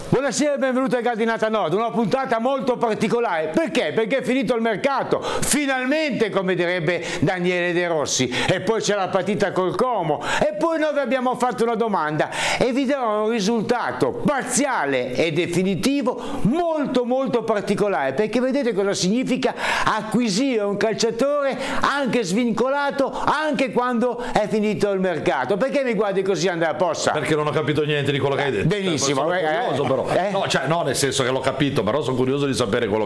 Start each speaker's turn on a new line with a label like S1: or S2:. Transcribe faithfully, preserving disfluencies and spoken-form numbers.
S1: Buonasera e benvenuti a Gardinata Nord, una puntata molto particolare. Perché? Perché è finito il mercato, finalmente, come direbbe Daniele De Rossi, e poi c'è la partita col Como, e poi noi vi abbiamo fatto una domanda e vi darò un risultato parziale e definitivo molto molto particolare, perché vedete cosa significa acquisire un calciatore anche svincolato, anche quando è finito il mercato. Perché mi guardi così, Andrea Possa?
S2: Perché non ho capito niente di quello che hai detto.
S1: Benissimo,
S2: cioè, sono
S1: eh,
S2: curioso, però.
S1: eh?
S2: No, cioè, no, nel senso che l'ho capito, però sono curioso di sapere quello